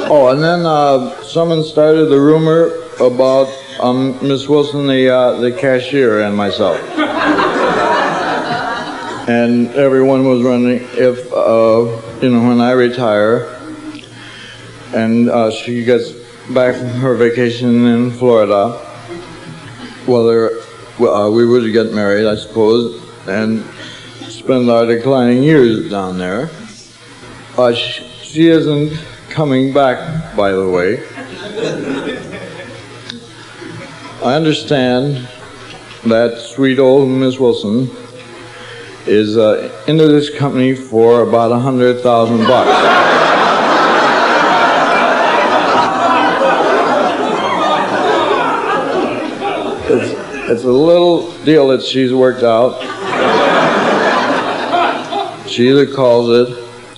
Oh, and then someone started the rumor about Miss Wilson, the cashier, and myself. And everyone was wondering if, when I retire and she gets back from her vacation in Florida, whether we would get married, I suppose, and spend our declining years down there. She isn't coming back, by the way. I understand that sweet old Miss Wilson is into this company for about $100,000. It's a little deal that she's worked out. She either calls it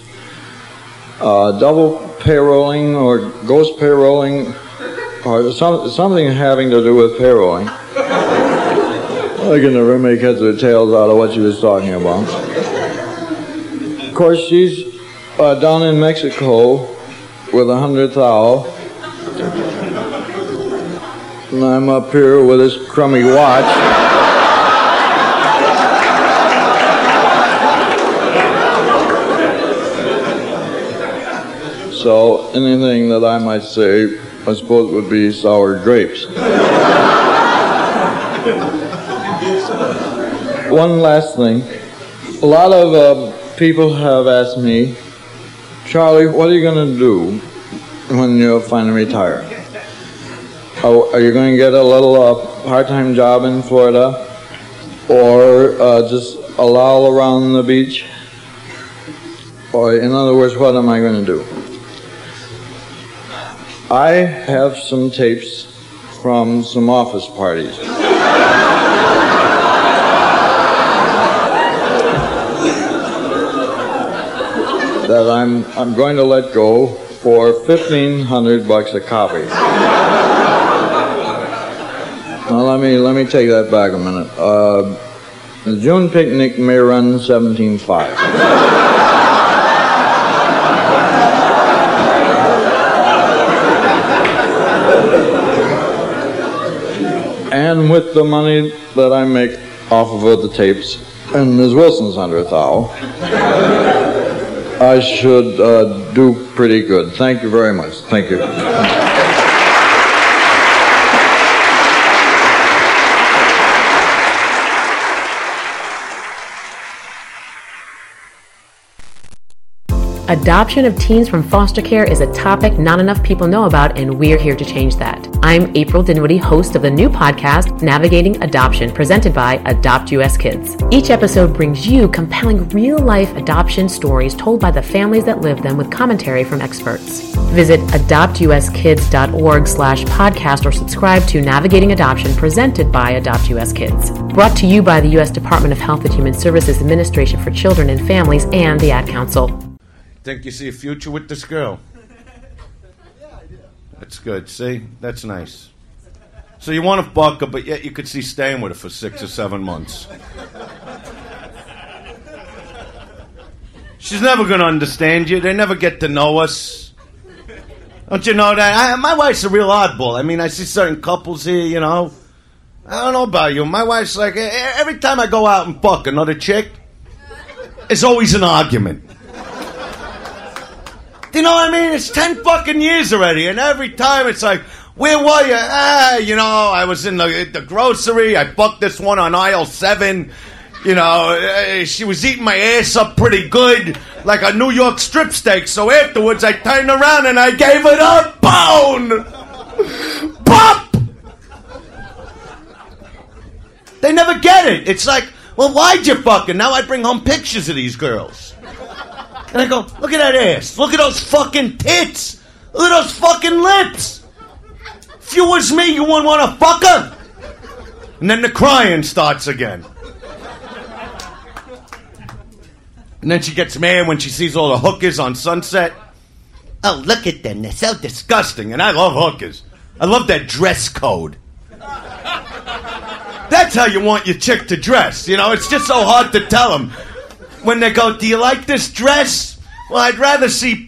double payrolling or ghost payrolling or something having to do with payrolling. I can never make heads or tails out of what she was talking about. Of course, she's down in Mexico with 100,000. And I'm up here with this crummy watch. So anything that I might say, I suppose, would be sour grapes. One last thing. A lot of people have asked me, Charlie, what are you going to do when you finally retire? Are you going to get a little part-time job in Florida, or just a loll around the beach? Or in other words, what am I going to do? I have some tapes from some office parties. That I'm going to let go for $1,500 a copy. Now let me take that back a minute. The June picnic may run 17.5. And with the money that I make off of the tapes and Ms. Wilson's $100,000, I should do pretty good. Thank you very much. Thank you. Adoption of teens from foster care is a topic not enough people know about, and we're here to change that. I'm April Dinwiddie, host of the new podcast, Navigating Adoption, presented by Adopt US Kids. Each episode brings you compelling real-life adoption stories told by the families that live them with commentary from experts. Visit adoptuskids.org/podcast or subscribe to Navigating Adoption, presented by Adopt US Kids. Brought to you by the U.S. Department of Health and Human Services Administration for Children and Families and the Ad Council. Think you see a future with this girl? Yeah, I do. That's good. See? That's nice. So you want to fuck her, but yet you could see staying with her for 6 or 7 months. She's never going to understand you. They never get to know us. Don't you know that? My wife's a real oddball. I mean, I see certain couples here, you know. I don't know about you. My wife's like, every time I go out and fuck another chick, it's always an argument. You know what I mean? It's 10 fucking years already, and every time it's like, where were you? I was in the grocery. I fucked this one on aisle 7. You know, she was eating my ass up pretty good, like a New York strip steak. So afterwards, I turned around and I gave it a bone. Pop! They never get it. It's like, well, why'd you fucking? Now I bring home pictures of these girls. And I go, look at that ass. Look at those fucking tits. Look at those fucking lips. If you was me, you wouldn't want to fuck her. And then the crying starts again. And then she gets mad when she sees all the hookers on Sunset. Oh, look at them. They're so disgusting. And I love hookers. I love that dress code. That's how you want your chick to dress. You know, it's just so hard to tell them. When they go, do you like this dress? Well, I'd rather see